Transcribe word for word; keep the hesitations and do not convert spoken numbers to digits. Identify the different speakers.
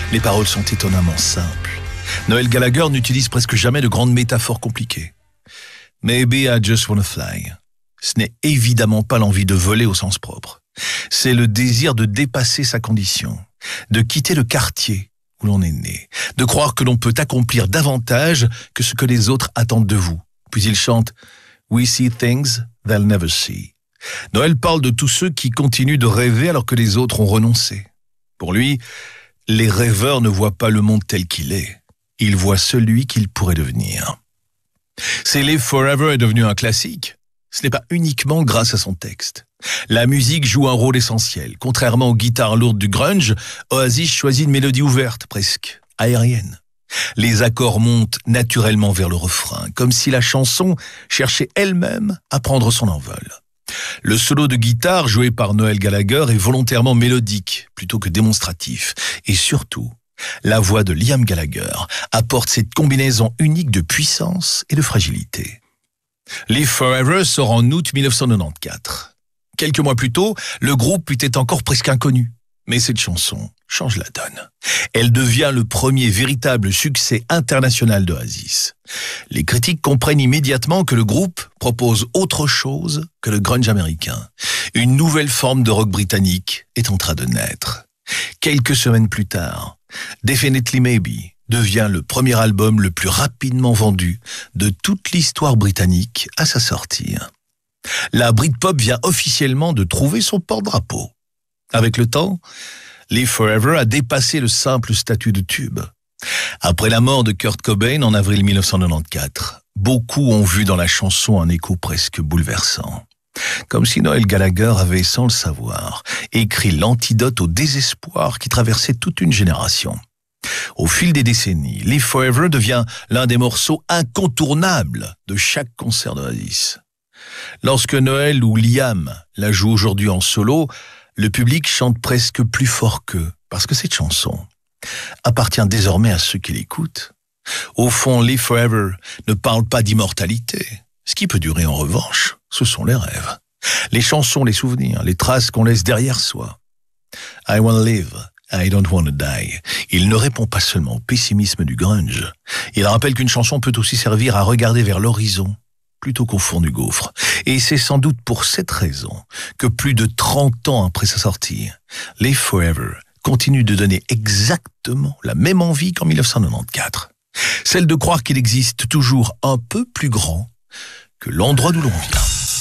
Speaker 1: Les paroles sont étonnamment simples. Noel Gallagher n'utilise presque jamais de grandes métaphores compliquées. Maybe I just wanna fly. Ce n'est évidemment pas l'envie de voler au sens propre. C'est le désir de dépasser sa condition, de quitter le quartier où l'on est né, de croire que l'on peut accomplir davantage que ce que les autres attendent de vous. Puis il chante « We see things they'll never see ». Noel parle de tous ceux qui continuent de rêver alors que les autres ont renoncé. Pour lui, les rêveurs ne voient pas le monde tel qu'il est. Ils voient celui qu'il pourrait devenir. Si Live Forever est devenu un classique, ce n'est pas uniquement grâce à son texte. La musique joue un rôle essentiel. Contrairement aux guitares lourdes du grunge, Oasis choisit une mélodie ouverte, presque aérienne. Les accords montent naturellement vers le refrain, comme si la chanson cherchait elle-même à prendre son envol. Le solo de guitare joué par Noel Gallagher est volontairement mélodique, plutôt que démonstratif. Et surtout, la voix de Liam Gallagher apporte cette combinaison unique de puissance et de fragilité. Live Forever sort en août mille neuf cent quatre-vingt-quatorze. Quelques mois plus tôt, le groupe était encore presque inconnu. Mais cette chanson change la donne. Elle devient le premier véritable succès international d'Oasis. Les critiques comprennent immédiatement que le groupe propose autre chose que le grunge américain. Une nouvelle forme de rock britannique est en train de naître. Quelques semaines plus tard, Definitely Maybe devient le premier album le plus rapidement vendu de toute l'histoire britannique à sa sortie. La Britpop vient officiellement de trouver son porte-drapeau. Avec le temps, Live Forever a dépassé le simple statut de tube. Après la mort de Kurt Cobain en avril mille neuf cent quatre-vingt-quatorze, beaucoup ont vu dans la chanson un écho presque bouleversant. Comme si Noel Gallagher avait, sans le savoir, écrit l'antidote au désespoir qui traversait toute une génération. Au fil des décennies, Live Forever devient l'un des morceaux incontournables de chaque concert d'Oasis. Lorsque Noel ou Liam la jouent aujourd'hui en solo, le public chante presque plus fort qu'eux, parce que cette chanson appartient désormais à ceux qui l'écoutent. Au fond, Live Forever ne parle pas d'immortalité. Ce qui peut durer en revanche, ce sont les rêves. Les chansons, les souvenirs, les traces qu'on laisse derrière soi. I wanna live, I don't wanna die. Il ne répond pas seulement au pessimisme du grunge. Il rappelle qu'une chanson peut aussi servir à regarder vers l'horizon, plutôt qu'au fond du gouffre. Et c'est sans doute pour cette raison que plus de trente ans après sa sortie, Live Forever continue de donner exactement la même envie qu'en mille neuf cent quatre-vingt-quatorze. Celle de croire qu'il existe toujours un peu plus grand que l'endroit d'où l'on vient.